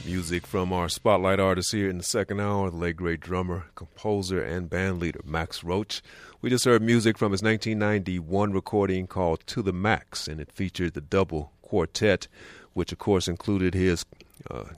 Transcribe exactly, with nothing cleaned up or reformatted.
Music from our spotlight artist here in the second hour, the late great drummer, composer, and band leader, Max Roach. We just heard music from his nineteen ninety-one recording called To the Max, and it featured the double quartet, which of course included his uh,